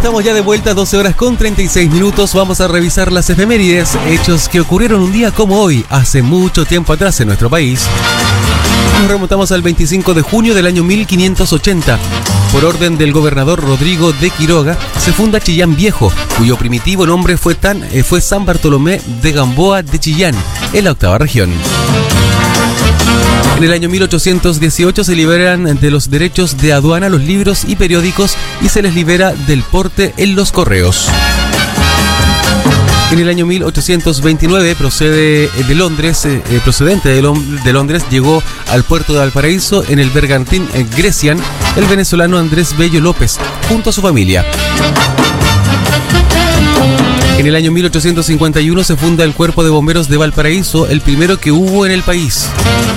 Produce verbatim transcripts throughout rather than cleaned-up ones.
Estamos ya de vuelta, doce horas con treinta y seis minutos. Vamos a revisar las efemérides, hechos que ocurrieron un día como hoy, hace mucho tiempo atrás en nuestro país. Nos remontamos al veinticinco de junio del año mil quinientos ochenta. Por orden del gobernador Rodrigo de Quiroga, se funda Chillán Viejo, cuyo primitivo nombre fue, tan, eh, fue San Bartolomé de Gamboa de Chillán, en la octava región. En el año mil ochocientos dieciocho se liberan de los derechos de aduana los libros y periódicos y se les libera del porte en los correos. En el año mil ochocientos veintinueve procede de Londres, eh, procedente de, Lom- de Londres, llegó al puerto de Valparaíso en el bergantín eh, Grecian el venezolano Andrés Bello López, junto a su familia. En el año mil ochocientos cincuenta y uno se funda el Cuerpo de Bomberos de Valparaíso, el primero que hubo en el país.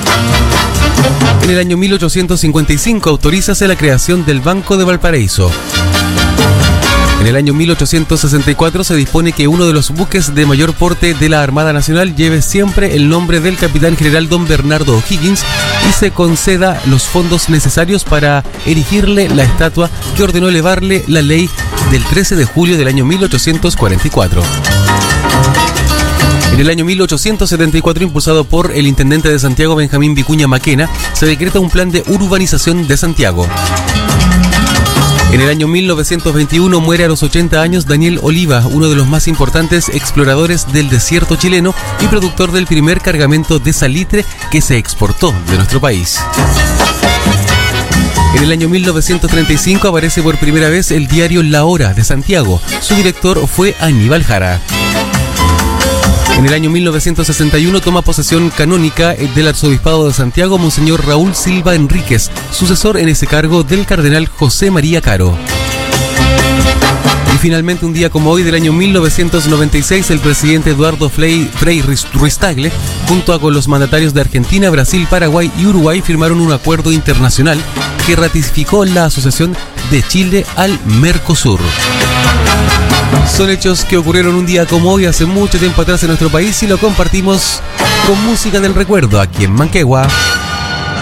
En el año mil ochocientos cincuenta y cinco autorízase la creación del Banco de Valparaíso. En el año mil ochocientos sesenta y cuatro se dispone que uno de los buques de mayor porte de la Armada Nacional lleve siempre el nombre del capitán general don Bernardo O'Higgins y se conceda los fondos necesarios para erigirle la estatua que ordenó elevarle la ley del trece de julio del año mil ochocientos cuarenta y cuatro. En el año mil ochocientos setenta y cuatro, impulsado por el intendente de Santiago, Benjamín Vicuña Maquena, se decreta un plan de urbanización de Santiago. En el año mil novecientos veintiuno muere a los ochenta años Daniel Oliva, uno de los más importantes exploradores del desierto chileno y productor del primer cargamento de salitre que se exportó de nuestro país. En el año mil novecientos treinta y cinco aparece por primera vez el diario La Hora de Santiago. Su director fue Aníbal Jara. En el año mil novecientos sesenta y uno toma posesión canónica del arzobispado de Santiago Monseñor Raúl Silva Enríquez, sucesor en ese cargo del cardenal José María Caro. Y finalmente, un día como hoy del año mil novecientos noventa y seis, el presidente Eduardo Frei Ruiz-Tagle, junto a con los mandatarios de Argentina, Brasil, Paraguay y Uruguay, firmaron un acuerdo internacional que ratificó la asociación de Chile al Mercosur. Son hechos que ocurrieron un día como hoy, hace mucho tiempo atrás en nuestro país, y lo compartimos con música del recuerdo aquí en Manquehue.